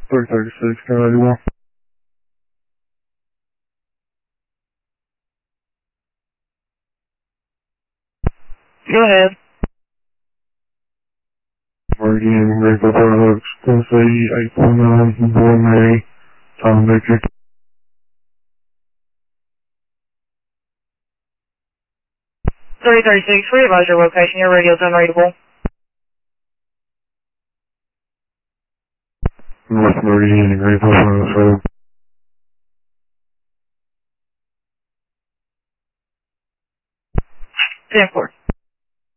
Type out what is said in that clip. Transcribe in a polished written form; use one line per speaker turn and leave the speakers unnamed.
336, can I do one?
Go ahead.
Meridian, Rainbow Products, Tennessee, 849, Boy Mary, Tom Victor.
336, we advise your location. Your radio's unreadable.
North Meridian, Rainbow Products Road.
10-4.